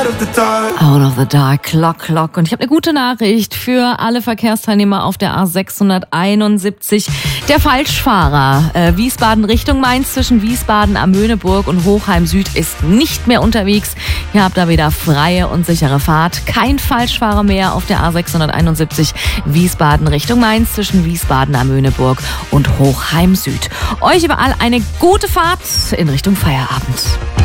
Out of the Dark, Clock. Und ich habe eine gute Nachricht für alle Verkehrsteilnehmer auf der A671. Der Falschfahrer Wiesbaden Richtung Mainz zwischen Wiesbaden am Möhneburg und Hochheim Süd ist nicht mehr unterwegs. Ihr habt da wieder freie und sichere Fahrt. Kein Falschfahrer mehr auf der A671 Wiesbaden Richtung Mainz zwischen Wiesbaden am Möhneburg und Hochheim Süd. Euch überall eine gute Fahrt in Richtung Feierabend.